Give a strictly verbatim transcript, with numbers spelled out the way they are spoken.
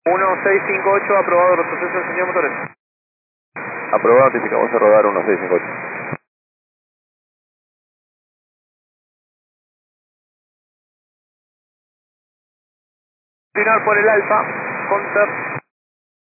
uno seis cinco ocho, aprobado retroceso de encendido de motores. Aprobado, notificamos a rodar uno seis cinco ocho. Continuar por el Alfa, contact.